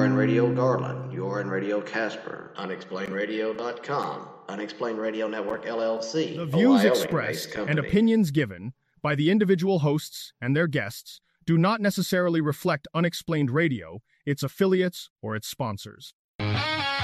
in Radio Garland. You're in Radio Casper. UnexplainedRadio.com. Unexplained Radio Network, LLC. The views expressed and opinions given by the individual hosts and their guests do not necessarily reflect Unexplained Radio, its affiliates, or its sponsors.